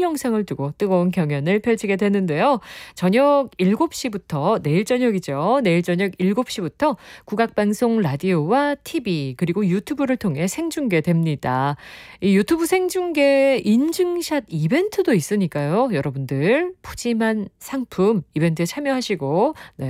영상을 두고 뜨거운 경연을 펼치게 되는데요. 저녁 7시부터 내일 저녁이죠. 내일 저녁 7시부터 국악방송 라디오와 TV 그리고 유튜브를 통해 생중계됩니다. 이 유튜브 생중계 인증샷 이벤트도 있으니까요. 여러분들 푸짐한 상품 이벤트에 참여하시고 네,